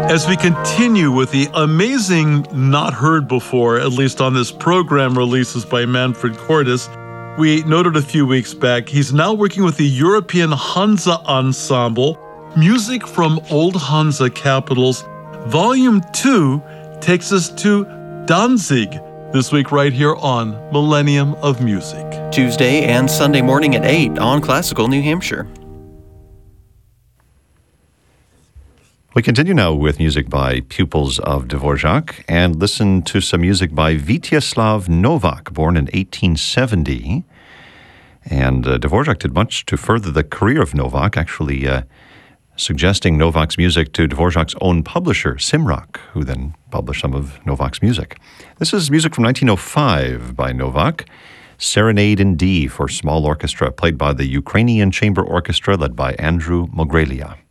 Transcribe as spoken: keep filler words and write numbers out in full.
As we continue with the amazing not heard before, at least on this program, releases by Manfred Cordes, we noted a few weeks back, he's now working with the European Hansa Ensemble, Music from Old Hansa Capitals. Volume two takes us to Danzig this week right here on Millennium of Music. Tuesday and Sunday morning at eight on Classical New Hampshire. We continue now with music by pupils of Dvorak and listen to some music by Vítězslav Novák, born in eighteen seventy. And uh, Dvorak did much to further the career of Novák, actually uh, suggesting Novak's music to Dvorak's own publisher, Simrak, who then published some of Novak's music. This is music from nineteen oh five by Novák, Serenade in D for small orchestra, played by the Ukrainian Chamber Orchestra led by Andrew Mogrelia.